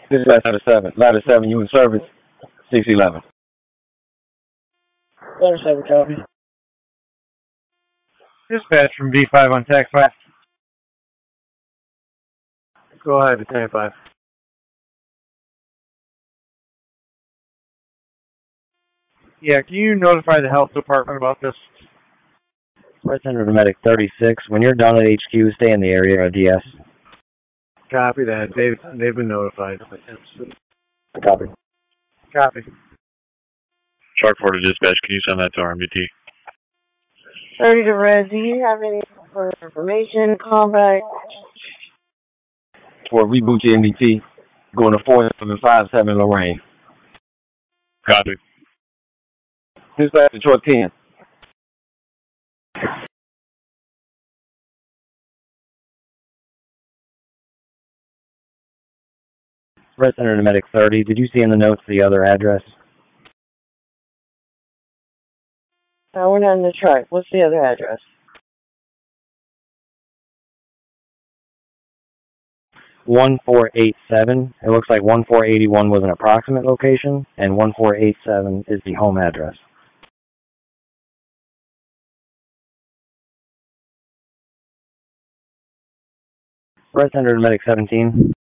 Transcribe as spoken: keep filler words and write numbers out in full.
This is ladder seven. Ladder seven, you in service. six eleven. Ladder seven, copy. Dispatch from B five on tac five. Go ahead, Battalion five. Yeah, can you notify the health department about this? Red Center to Medic thirty-six. When you're done at H Q, stay in the area of D S. Copy that. They've, they've been notified. Copy. Copy. Shark four to dispatch. Can you send that to our M B T? thirty to Red. Do you have any information, combat? For reboot your M B T, going to four seven five seven Lorraine. Copy. Dispatch Detroit ten. Red Center to Medic thirty. Did you see in the notes the other address? No, we're not in Detroit. What's the other address? one four eight seven. It looks like one four eight one was an approximate location, and one four eight seven is the home address. Red Center to Medic seventeen.